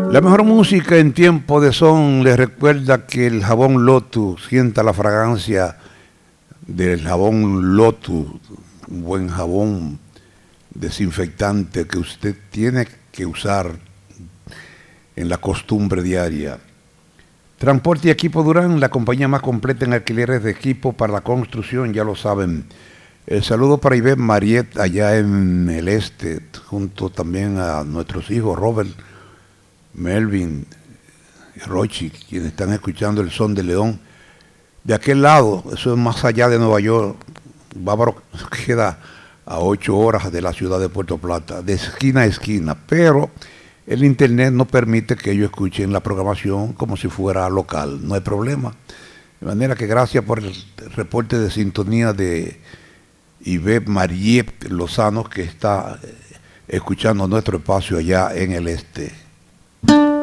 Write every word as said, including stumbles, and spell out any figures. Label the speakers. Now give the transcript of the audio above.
Speaker 1: La mejor música en tiempo de son les recuerda que el jabón Lotus, sienta la fragancia del jabón Lotus, un buen jabón desinfectante que usted tiene que usar en la costumbre diaria. Transporte y Equipo Durán, la compañía más completa en alquileres de equipo para la construcción, ya lo saben. El saludo para Ivette Mariet allá en el este, junto también a nuestros hijos Robert, Melvin y Rochi, quienes están escuchando el son de León. De aquel lado, eso es más allá de Nueva York, Bávaro queda a ocho horas de la ciudad de Puerto Plata, de esquina a esquina, pero el internet no permite que ellos escuchen la programación como si fuera local, no hay problema. De manera que gracias por el reporte de sintonía de Ivette Mariet Lozano, que está escuchando nuestro espacio allá en el este.